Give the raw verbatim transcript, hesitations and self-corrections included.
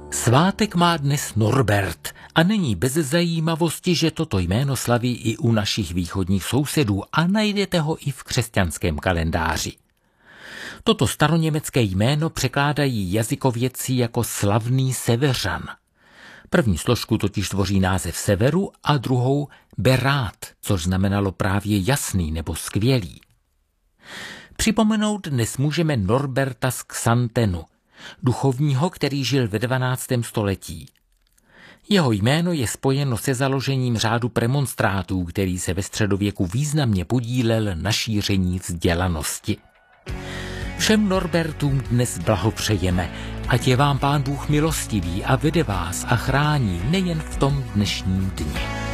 Svátek má dnes Norbert a není bez zajímavosti, že toto jméno slaví i u našich východních sousedů a najdete ho i v křesťanském kalendáři. Toto staroněmecké jméno překládají jazykovědci jako slavný Seveřan. První složku totiž tvoří název severu a druhou Berát, což znamenalo právě jasný nebo skvělý. Připomenout dnes můžeme Norberta z Xantenu, duchovního, který žil ve dvanáctém století. Jeho jméno je spojeno se založením řádu premonstrátů, který se ve středověku významně podílel na šíření vzdělanosti. Všem Norbertům dnes blahopřejeme, ať je vám Pán Bůh milostivý a vede vás a chrání nejen v tom dnešním dni.